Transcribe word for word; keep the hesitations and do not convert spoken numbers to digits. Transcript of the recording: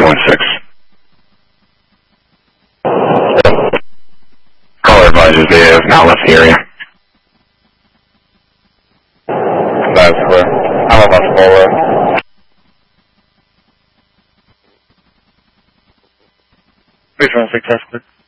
one six. Caller advises they have now left the area. That's clear. I'm on my full road. three one six, that's clear.